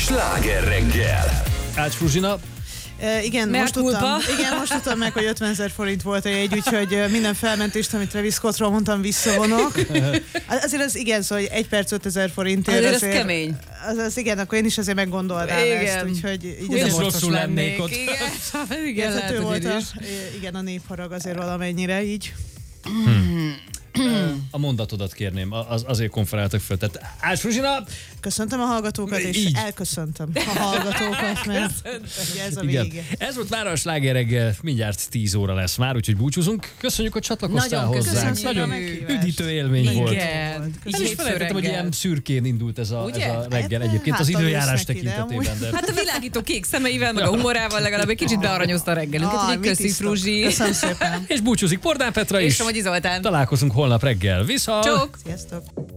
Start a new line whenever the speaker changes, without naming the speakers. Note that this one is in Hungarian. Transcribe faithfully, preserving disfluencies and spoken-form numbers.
Sláger reggel.
Ács Fruzsina.
Uh, igen, most tudtam, igen, most tudtam meg, hogy ötvenezer forint volt a jegy, úgyhogy uh, minden felmentést, amit Travis Scottról mondtam, visszavonok. Azért az igen, szóval egy perc ötezer forintért.
Azért, azért ez kemény.
Az, az igen, akkor én is azért meggondolnám igen. ezt, úgyhogy így
én is rosszul lennék ott.
Igen, igen, lehet,
volt a, igen, a népharag azért valamennyire így.
Hmm. A mondatodat kérném, az, azért konferáltak föl. Tehát Ács Fruzsina!
Köszöntöm a hallgatókat, és így. elköszöntöm a hallgatókat, mert ez a vége. Igen.
Ez volt már a Sláger reggel, mindjárt tíz óra lesz már, úgyhogy búcsúzunk. Köszönjük, hogy csatlakoztál
nagyon
hozzánk. Nagyon üdítő élmény
igen.
volt.
Igen.
És is felejtettem, hogy ilyen szürkén indult ez a, ez a reggel egyébként, hát, az időjárás tekintetében. De...
Hát a világító kék szemeivel, meg a humorával legalább egy kicsit bearanyozta a reggelünket. Ah, köszi, Fruzsi.
Köszönöm szépen.
És búcsúzik Pordán Petra is.
És Somogyi Zoltán.
Találkozunk holnap reggel. Viszont!
Csók!
Sziasztok!